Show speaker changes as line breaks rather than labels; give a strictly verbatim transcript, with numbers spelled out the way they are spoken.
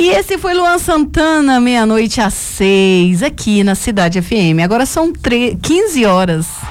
E esse foi Luan Santana, meia-noite às seis, aqui na Cidade F M. Agora são quinze horas.